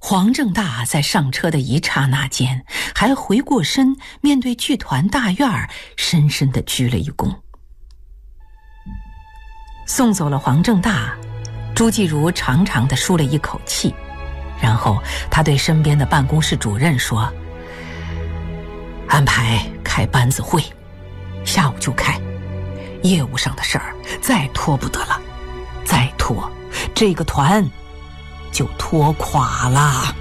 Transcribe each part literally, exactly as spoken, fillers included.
黄正大在上车的一刹那间，还回过身面对剧团大院，深深地鞠了一躬。送走了黄正大，朱继儒长长地舒了一口气，然后他对身边的办公室主任说：安排开班子会，下午就开，业务上的事儿再拖不得了，再拖这个团就拖垮了。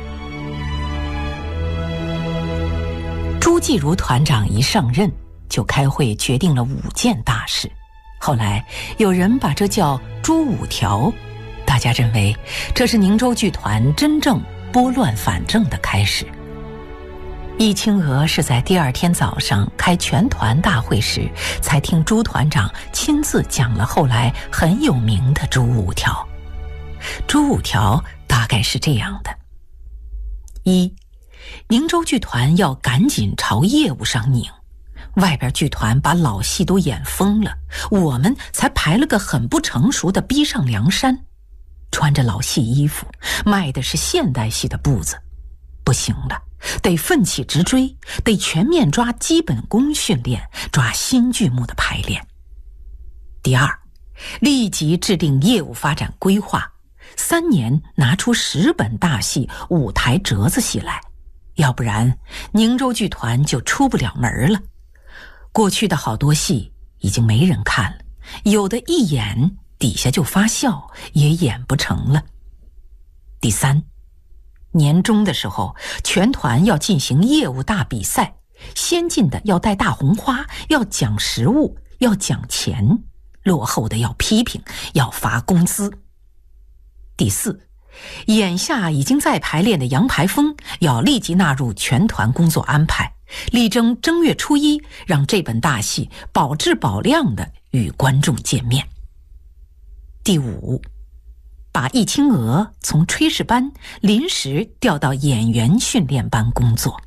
朱继儒团长一上任就开会决定了五件大事，后来有人把这叫朱五条，大家认为这是宁州剧团真正拨乱反正的开始。易清娥是在第二天早上开全团大会时，才听朱团长亲自讲了后来很有名的朱五条。朱五条大概是这样的：一，宁州剧团要赶紧朝业务上拧，外边剧团把老戏都演疯了，我们才排了个很不成熟的逼上梁山，穿着老戏衣服，卖的是现代戏的步子，不行了，得奋起直追，得全面抓基本功训练，抓新剧目的排练。第二，立即制定业务发展规划，三年拿出十本大戏、五台折子戏来，要不然宁州剧团就出不了门了。过去的好多戏已经没人看了，有的一演底下就发笑，也演不成了。第三，年终的时候，全团要进行业务大比赛，先进的要带大红花，要奖实物，要奖钱，落后的要批评，要发工资。第四，眼下已经在排练的杨排风要立即纳入全团工作安排，力争正月初一让这本大戏保质保量地与观众见面。第五，把易清娥从炊事班临时调到演员训练班工作。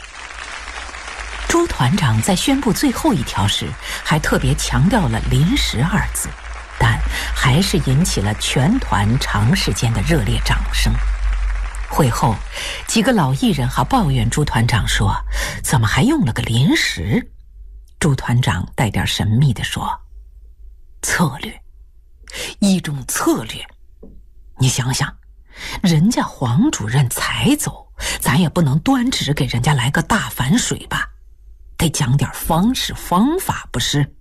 朱团长在宣布最后一条时，还特别强调了临时二字，但还是引起了全团长时间的热烈掌声。会后，几个老艺人还抱怨朱团长说：怎么还用了个临时？朱团长带点神秘地说：策略，一种策略。你想想，人家黄主任才走，咱也不能端直给人家来个大反水吧，得讲点方式方法，不是？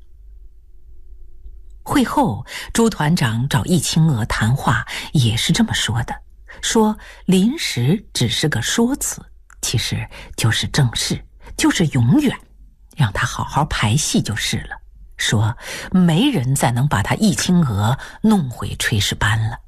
会后，朱团长找易清娥谈话也是这么说的，说临时只是个说辞，其实就是正事，就是永远，让他好好排戏就是了，说没人再能把他易清娥弄回炊事班了。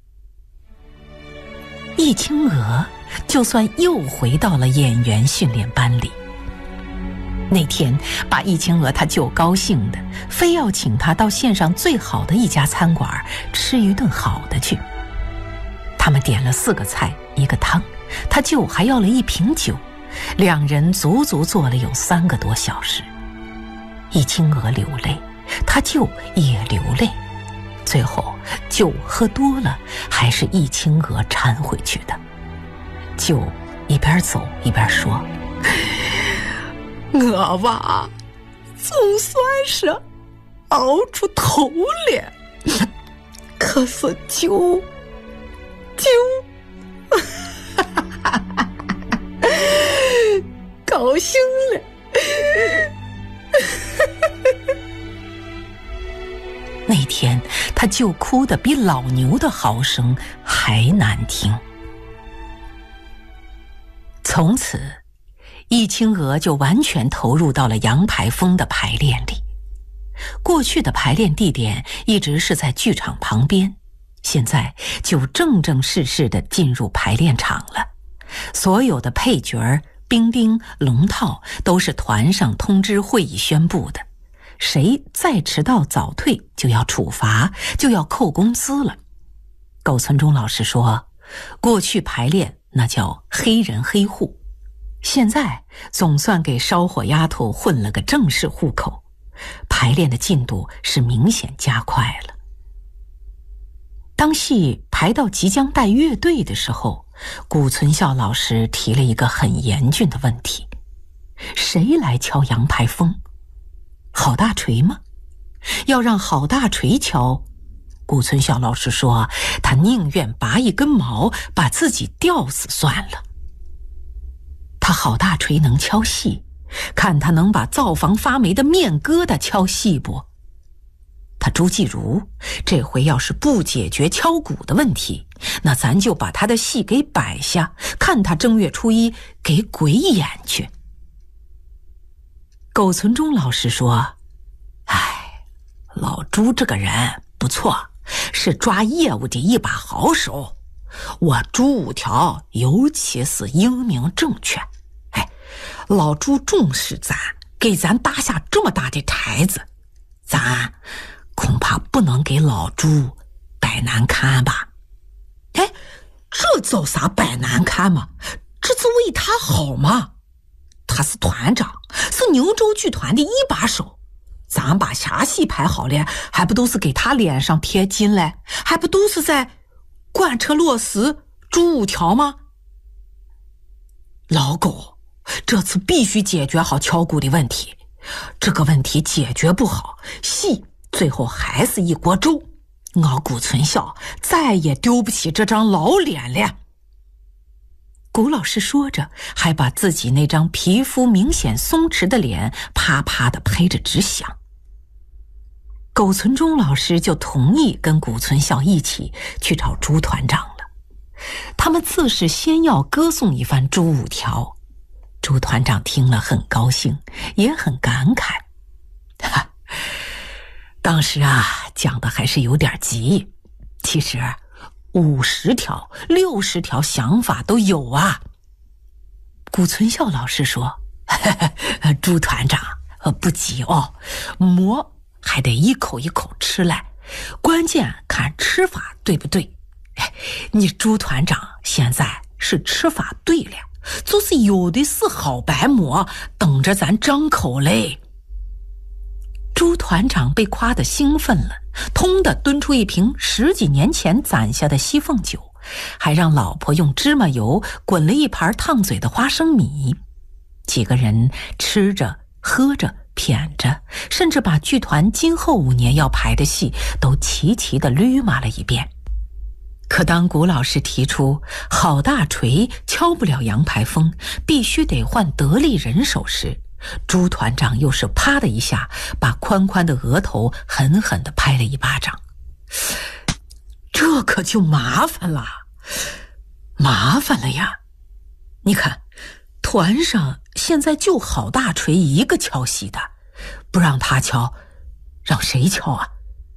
易清娥就算又回到了演员训练班里。那天把易清娥她就高兴的，非要请她到县上最好的一家餐馆吃一顿好的去。他们点了四个菜一个汤，他舅还要了一瓶酒，两人足足坐了有三个多小时。易清娥流泪，他舅也流泪，最后酒喝多了，还是易清娥搀回去的。舅一边走一边说：我吧，总算是熬出头了，可是就就高兴了。那天他就哭得比老牛的嚎声还难听。从此易清娥就完全投入到了杨排风的排练里。过去的排练地点一直是在剧场旁边，现在就正正式式地进入排练场了。所有的配角、兵丁、龙套都是团上通知会议宣布的，谁再迟到早退就要处罚，就要扣工资了。苟存忠老师说，过去排练那叫黑人黑户，现在总算给烧火丫头混了个正式户口，排练的进度是明显加快了。 当戏排到即将带乐队的时候，谷存孝老师提了一个很严峻的问题：谁来敲杨排风？郝大锤吗？要让郝大锤敲，谷存孝老师说他宁愿拔一根毛把自己吊死算了。他郝大锤能敲细，看他能把灶房发霉的面疙瘩敲细不？他朱继儒这回要是不解决敲鼓的问题，那咱就把他的戏给摆下，看他正月初一给鬼演去。苟存忠老师说：哎，老朱这个人不错，是抓业务的一把好手，我朱五条尤其是英明正确。哎，老朱重视咱，给咱搭下这么大的台子，咱恐怕不能给老朱摆难看吧？哎，这叫啥摆难看嘛？这是为他好嘛？他是团长，是宁州剧团的一把手，咱把啥戏排好了，还不都是给他脸上贴金嘞？还不都是在贯彻落实朱五条吗？老狗，这次必须解决好敲鼓的问题，这个问题解决不好，戏最后还是一锅粥，我谷存孝再也丢不起这张老脸了。谷老师说着，还把自己那张皮肤明显松弛的脸啪啪地拍着直响。苟存忠老师就同意跟谷存孝一起去找朱团长了。他们自是先要歌颂一番朱五条，朱团长听了很高兴，也很感慨。哈，当时啊，讲的还是有点急，其实五十条、六十条想法都有啊。谷存孝老师说：“呵呵，朱团长，不急哦，馍还得一口一口吃来，关键看吃法对不对。你朱团长现在是吃法对了，就是有的是好白馍等着咱张口嘞。”朱团长被夸得兴奋了，通的端出一瓶十几年前攒下的西凤酒，还让老婆用芝麻油滚了一盘烫嘴的花生米。几个人吃着喝着谝着，甚至把剧团今后五年要排的戏都齐齐地捋码了一遍。可当谷老师提出郝大锤敲不了杨排风，必须得换得力人手时，朱团长又是啪的一下把宽宽的额头狠狠地拍了一巴掌。这可就麻烦了，麻烦了呀！你看，团上现在就郝大锤一个敲戏的，不让他敲，让谁敲啊？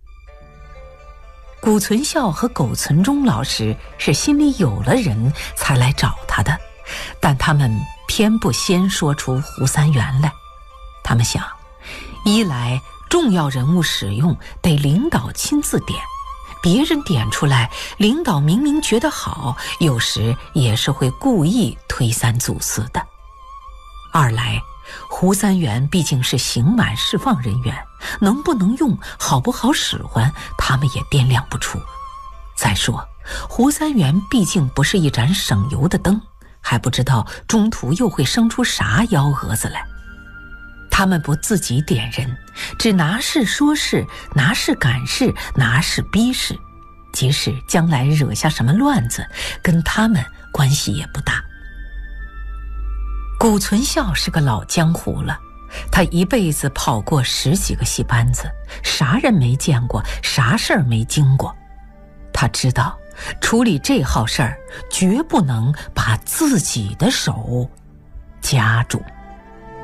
谷存孝和苟存忠老师是心里有了人才来找他的，但他们偏不先说出胡三元来。他们想，一来重要人物使用得领导亲自点，别人点出来，领导明明觉得好，有时也是会故意推三阻四的。二来，胡三元毕竟是刑满释放人员，能不能用，好不好使唤，他们也掂量不出。再说，胡三元毕竟不是一盏省油的灯，还不知道中途又会生出啥幺蛾子来。他们不自己点人，只拿事说事，拿事赶事，拿事逼事，即使将来惹下什么乱子，跟他们关系也不大。谷存孝是个老江湖了，他一辈子跑过十几个戏班子，啥人没见过，啥事儿没经过。他知道处理这号事儿，绝不能把自己的手夹住。